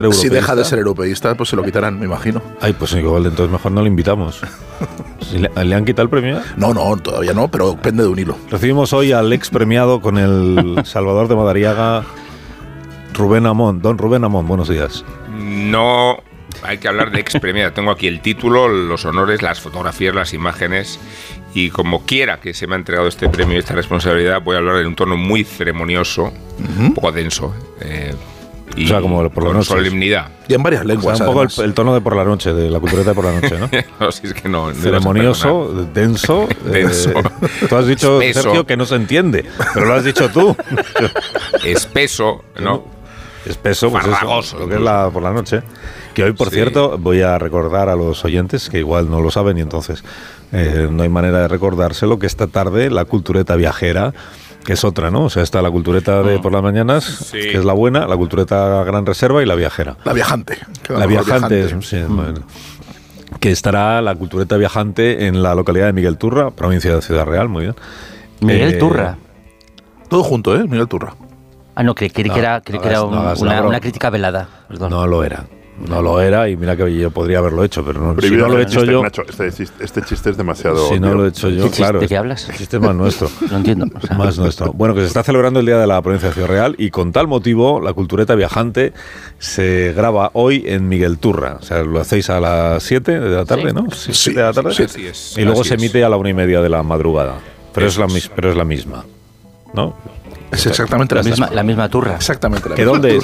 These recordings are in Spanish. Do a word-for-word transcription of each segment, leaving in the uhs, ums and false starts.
Si deja de ser europeísta, pues se lo quitarán, me imagino. Ay, pues igual entonces mejor no lo invitamos. ¿Le, ¿Le han quitado el premio? No, no, todavía no, pero pende de un hilo. Recibimos hoy al ex premiado con el Salvador de Madariaga, Rubén Amón. Don Rubén Amón, buenos días. No hay que hablar de ex premiado. Tengo aquí el título, los honores, las fotografías, las imágenes. Y como quiera que se me ha entregado este premio y esta responsabilidad, voy a hablar en un tono muy ceremonioso, uh-huh. un poco denso. Eh, Y o sea, como por la noche. Solemnidad. Y en varias lenguas. O sea, un poco el, el tono de por la noche, de la cultureta de por la noche, ¿no? No, si es que no. no ceremonioso, denso. denso. Eh, tú has dicho, espeso. Sergio, que no se entiende, pero lo has dicho tú. Espeso, ¿no? Espeso, pues farragoso, eso, lo que es la, por la noche. Que hoy, por sí. cierto, voy a recordar a los oyentes, que igual no lo saben y entonces eh, no hay manera de recordárselo, que esta tarde la cultureta viajera, que es otra, ¿no? O sea, está la cultureta de por las mañanas, sí. que es la buena, la cultureta Gran Reserva y la viajera. La viajante. La viajante, viajante. Sí, mm. bueno. Que estará la cultureta viajante en la localidad de Miguel Turra, provincia de Ciudad Real, muy bien. Miguel eh, Turra. Todo junto, ¿eh? Miguel Turra. Ah, no, creí que, no, que era, creí no, que era un, no, una, una crítica velada. Perdón. No lo era. No lo era y mira que yo podría haberlo hecho, pero no, pero si no lo he hecho chiste, yo... Nacho, este, este chiste es demasiado... Si no lo he hecho yo, ¿Qué claro. ¿De qué hablas? El chiste es más nuestro. No entiendo. O sea. Más nuestro. Bueno, que se está celebrando el Día de la Provincia de Ciudad Real y con tal motivo la cultureta viajante se graba hoy en Miguel Turra. O sea, lo hacéis a las siete de la tarde, sí. ¿no? Sí, siete de la tarde. Sí, sí, es, y luego se es. emite a la una y media de la madrugada. Pero, es la, es. pero es la misma, ¿no? Es exactamente la, la misma. misma. La misma turra. Exactamente la ¿Que misma. dónde es?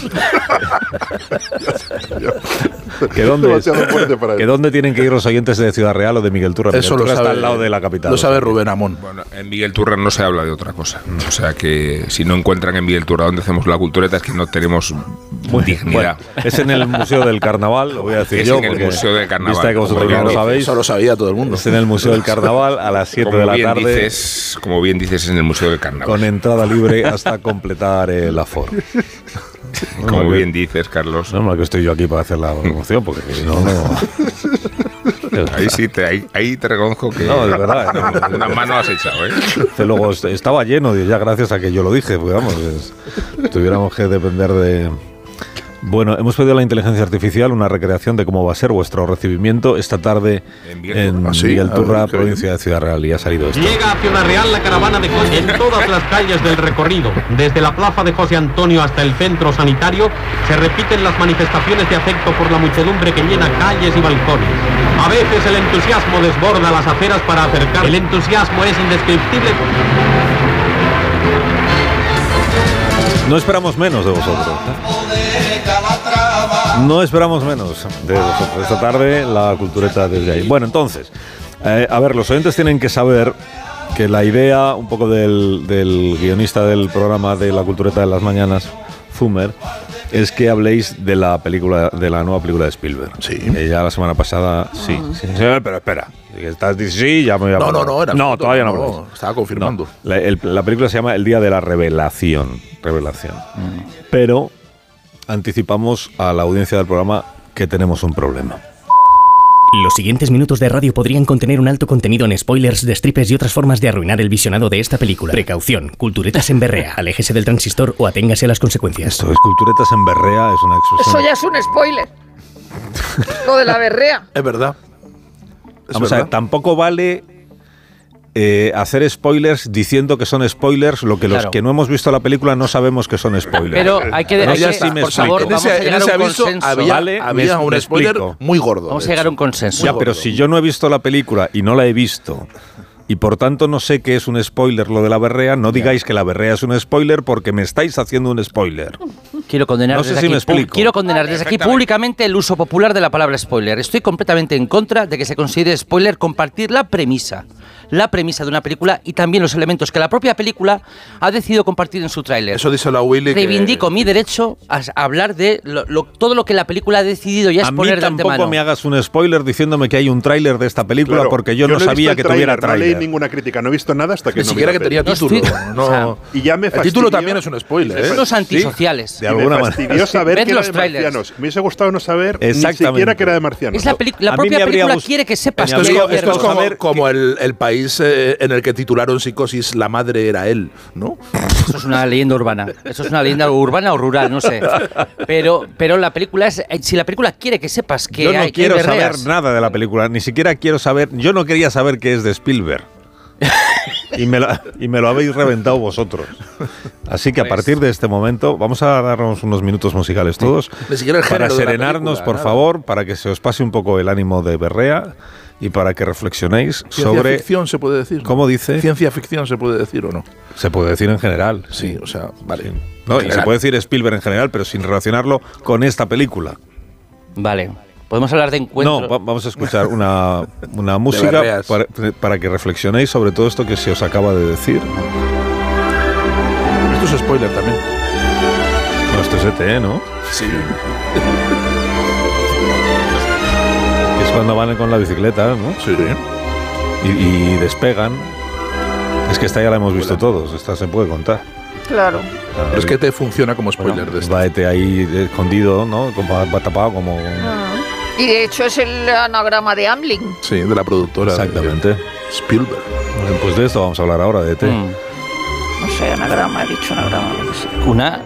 ¿Que dónde es? ¿Que dónde tienen que ir los oyentes de Ciudad Real o de Miguel Turra? Eso Miguel Turra lo sabe, está al lado de la capital. Lo sabe Rubén Amón. Bueno, en Miguel Turra no se habla de otra cosa. O sea que si no encuentran en Miguel Turra donde hacemos la cultureta es que no tenemos muy, dignidad. Bueno, es en el Museo del Carnaval, lo voy a decir es yo. Es en el Museo del Carnaval. Vista que vosotros no lo sabéis. Eso lo sabía todo el mundo. Es en el Museo del Carnaval a las siete de la bien tarde. Dices, como bien dices, es en el Museo del Carnaval. Con entrada libre hasta completar el aforo. No, como no, bien que, dices, Carlos. No, no, que estoy yo aquí para hacer la promoción, porque no, no. Ahí sí, te, ahí, ahí te reconozco que no, de verdad, no, una mano has echado, ¿eh? Luego estaba lleno, ya gracias a que yo lo dije, pues vamos, es, tuviéramos que depender de... Bueno, hemos pedido a la inteligencia artificial una recreación de cómo va a ser vuestro recibimiento esta tarde en Miguel Turra, ¿Ah, sí? provincia de Ciudad Real, y ha salido esto. Llega a Ciudad Real la caravana de coches en todas las calles del recorrido. Desde la plaza de José Antonio hasta el centro sanitario se repiten las manifestaciones de afecto por la muchedumbre que llena calles y balcones. A veces el entusiasmo desborda las aceras para acercar. El entusiasmo es indescriptible. No esperamos menos de vosotros, ¿eh? No esperamos menos de vosotros. Esta tarde la cultureta desde ahí. Bueno, entonces, eh, a ver, los oyentes tienen que saber que la idea un poco del, del guionista del programa de la cultureta de las mañanas, Fumer, es que habléis de la película, de la nueva película de Spielberg. Sí. Eh, ya la semana pasada, sí. sí, sí pero espera. Estás diciendo sí, ya me voy a... No, no, no. Era no, foto, todavía no. no habláis. Estaba confirmando. No, la, el, la película se llama El Día de la Revelación. Revelación. Mm. Pero anticipamos a la audiencia del programa que tenemos un problema. Los siguientes minutos de radio podrían contener un alto contenido en spoilers, destripes y otras formas de arruinar el visionado de esta película. Precaución, culturetas en berrea, aléjese del transistor o aténgase a las consecuencias. Esto es culturetas en berrea, es una expresión... Eso ya es un spoiler. Lo de la berrea. Es verdad. Es Vamos verdad. a ver, tampoco vale... Eh, hacer spoilers diciendo que son spoilers, lo que claro. los que no hemos visto la película no sabemos que son spoilers. Pero hay que no, decir, sí por favor, en vamos ese, a llegar en ese a un aviso consenso. había, ¿Vale? había me, un me spoiler explico. muy gordo. Vamos a llegar a un consenso. Ya, pero si yo no he visto la película y no la he visto y por tanto no sé qué es un spoiler lo de la berrea, no digáis que la berrea es un spoiler porque me estáis haciendo un spoiler. Quiero condenar, no sé desde, si aquí, me explico. quiero condenar desde aquí públicamente el uso popular de la palabra spoiler. Estoy completamente en contra de que se considere spoiler compartir la premisa. La premisa de una película y también los elementos que la propia película ha decidido compartir en su tráiler. Eso dice la Willy. Reivindico que... mi derecho a hablar de lo, lo, todo lo que la película ha decidido ya exponer de antemano. A mí tampoco me hagas un spoiler diciéndome que hay un tráiler de esta película claro, porque yo, yo no, no sabía que tráiler, tuviera tráiler. No leí ninguna crítica, no he visto nada hasta que Ni no siquiera vi que tenía no título. Estoy, no, o sea, y ya me el título también es un spoiler. ¿eh? Unos antisociales. Sí, de alguna me fastidió saber Ved que era los de trailers. marcianos. Me hubiese gustado no saber ni siquiera que era de marcianos. Es la, peli- la propia película quiere que sepas esto que es, hay esto es como, como el, el país país eh, en el que titularon Psicosis La madre era él, ¿no? Eso es una leyenda urbana. Eso es una leyenda urbana o rural, no sé. Pero, pero la película es... Si la película quiere que sepas que Yo no hay, quiero que hay saber berreas. nada de la película, ni siquiera quiero saber... Yo no quería saber que es de Spielberg. Y me, lo, y me lo habéis reventado vosotros. Así que a Pues- partir de este momento vamos a darnos unos minutos musicales todos Ni siquiera el para género de la serenarnos, película, por nada. favor, para que se os pase un poco el ánimo de berrea y para que reflexionéis Ciencia sobre... ficción se puede decir. ¿no? ¿Cómo dice? Ciencia ficción se puede decir o no. Se puede decir en general. Sí, o sea, vale. No, y se General. puede decir Spielberg en general, pero sin relacionarlo con esta película. Vale. Podemos hablar de encuentro. No, va- vamos a escuchar una, una música berreas. para, para que reflexionéis sobre todo esto que se os acaba de decir. Esto es spoiler también. Bueno, esto es E T, ¿no? Sí. Que es cuando van con la bicicleta, ¿no? Sí. Y, y despegan. Es que esta ya la hemos visto todos, esta se puede contar. Claro. Pero es que te funciona como spoiler de esto. Va E T ahí escondido, ¿no? Como va tapado como... Y de hecho es el anagrama de Amblin. Sí, de la productora. Exactamente. de Spielberg. Bueno, pues de esto vamos a hablar ahora, de E T. Mm. No sé, anagrama, he dicho anagrama, lo que sea. Una,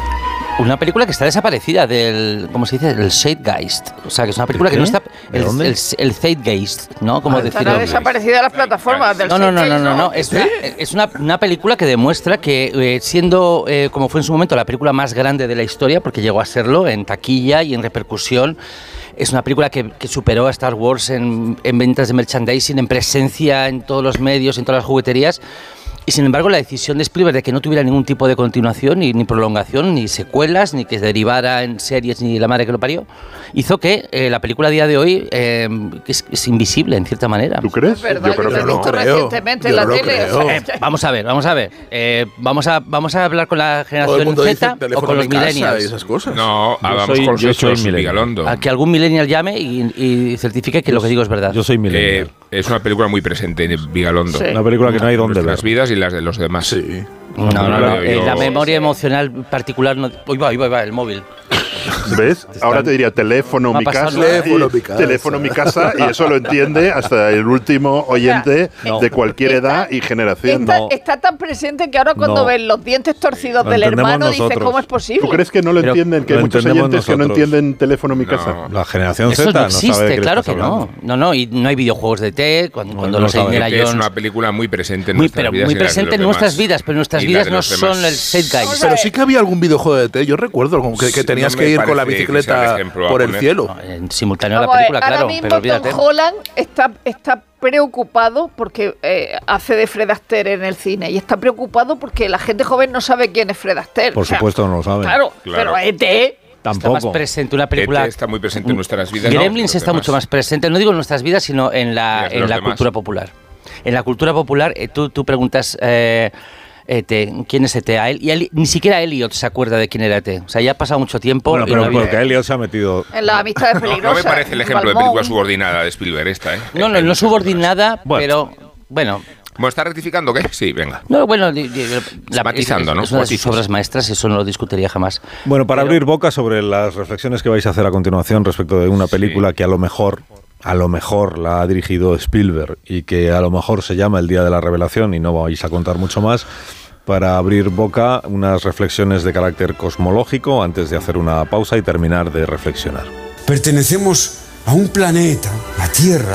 una película que está desaparecida del, ¿cómo se dice? Del Zeitgeist. O sea, que es una película que qué? no está... ¿De El, dónde? el, el Zeitgeist, ¿no? Como Estará decirlo. desaparecida de las plataformas del No, no, no, no, Zeitgeist, no, no. Es, una, es una, una película que demuestra que eh, siendo, eh, como fue en su momento, la película más grande de la historia, porque llegó a serlo en taquilla y en repercusión, es una película que, que superó a Star Wars en, en ventas de merchandising, en presencia en todos los medios, en todas las jugueterías. Y sin embargo, la decisión de Spielberg de que no tuviera ningún tipo de continuación, ni, ni prolongación, ni secuelas, ni que derivara en series, ni la madre que lo parió, hizo que eh, la película a día de hoy eh, es, es invisible en cierta manera. ¿Tú crees? Es verdad, Yo creo yo que lo he no. visto creo. recientemente en Yo la no lo tele. creo. o sea, Eh, vamos a ver, vamos a ver. Eh, vamos a vamos a hablar con la Todo el generación mundo dice Z o teléfono con los de casa y millennials. esas cosas. No, vamos soy- con los yo soy hechos, millennial. Vigalondo. A que algún millennial llame y, y certifique que lo que digo es verdad. Yo soy Eh, millennial. es una película muy presente en Vigalondo. Sí. Una película que no hay donde ver. Nuestras vidas y las de los demás. Sí. No, no, no. Claro, eh, yo- la memoria emocional particular no. Uy, va, uy, va, va, el móvil. ¿Ves? Ahora te diría teléfono Me ha mi pasado casa. nada. Teléfono, y- mi casa. teléfono mi casa y eso lo entiende hasta el último oyente No. de cualquier edad y generación. Está, No. está tan presente que ahora cuando No. ven los dientes torcidos Lo del entendemos hermano dice nosotros. ¿cómo es posible? ¿Tú crees que no lo Pero entienden? Que hay lo muchos entendemos oyentes que no nosotros. entienden teléfono mi casa. No. La generación Eso Z no no existe, sabe de qué claro estás que no. hablando. No, no, y no hay videojuegos de té cuando, No, cuando no los lo sabe. Indiana Es Jones. una película muy presente en Muy, nuestras pero vidas. muy y las de presente los en nuestras demás. vidas, pero nuestras Y vidas las de no los son demás. el Zeitgeist. Pero sí que había algún videojuego de té. Yo recuerdo como que, que Sí, tenías no que me ir con la parece que sea bicicleta el ejemplo a por el poner. cielo. No, en simultáneo a la Vamos a ver, película, ahora claro, mismo pero olvídate. Tom Holland está, está preocupado porque eh, hace de Fred Astaire en el cine y está preocupado porque la gente joven no sabe quién es Fred Astaire. Por O sea, supuesto no lo saben. Claro, Claro. pero E T Está más Tampoco. presente una E T película. está muy presente en nuestras vidas. Gremlins no, está los mucho demás. más presente, no digo en nuestras vidas, sino en la, Las de en los la demás. cultura popular. En la cultura popular, eh, tú, tú preguntas, eh, E T, ¿quién es E T? A él, y él- ni siquiera Elliot se acuerda de quién era E T. O sea, ya ha pasado mucho tiempo. Bueno, y pero no había- porque Elliot se ha metido... en las amistades No, peligrosas. no me parece el ejemplo de Balmón. película subordinada de Spielberg esta, ¿eh? No, no, Hay no muchas subordinada, Bueno. pero bueno. Bueno, ¿está rectificando qué? Sí, venga. No, bueno, di- di- la, Matizando, es, ¿no? es una de sus Matices. obras maestras, eso no lo discutiría jamás. Bueno, para Pero- abrir boca sobre las reflexiones que vais a hacer a continuación respecto de una Sí. película que a lo mejor, a lo mejor la ha dirigido Spielberg y que a lo mejor se llama El Día de la Revelación y no vais a contar mucho más, para abrir boca unas reflexiones de carácter cosmológico antes de hacer una pausa y terminar de reflexionar. Pertenecemos a un planeta, la Tierra,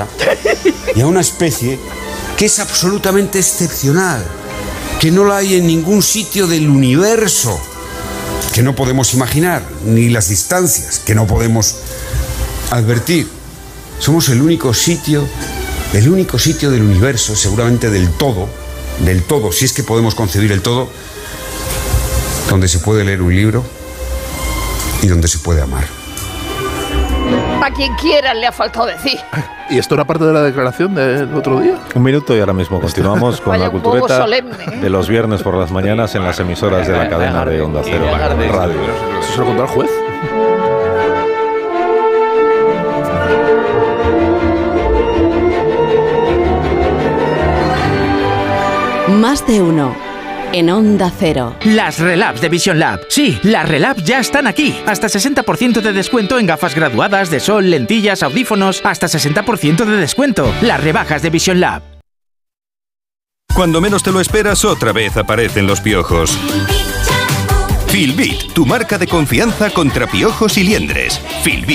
y a una especie que es absolutamente excepcional, que no la hay en ningún sitio del universo, que no podemos imaginar, ni las distancias que no podemos advertir. Somos el único sitio, el único sitio del universo, seguramente del todo, del todo, si es que podemos concebir el todo, donde se puede leer un libro y donde se puede amar. A quien quiera le ha faltado decir. ¿Y esto era parte de la declaración del otro día? Un minuto y ahora mismo continuamos con Vaya la un poco cultureta solemne, ¿eh? de los viernes por las mañanas en las emisoras de la cadena de Onda Cero Radio. ¿Eso se lo contó al juez? Más de uno. En Onda Cero. Las Relabs de Vision Lab. Sí, las Relabs ya están aquí. Hasta sesenta por ciento de descuento en gafas graduadas, de sol, lentillas, audífonos. Hasta sesenta por ciento de descuento. Las rebajas de Vision Lab. Cuando menos te lo esperas, otra vez aparecen los piojos. Filbit, tu marca de confianza contra piojos y liendres. Filbit.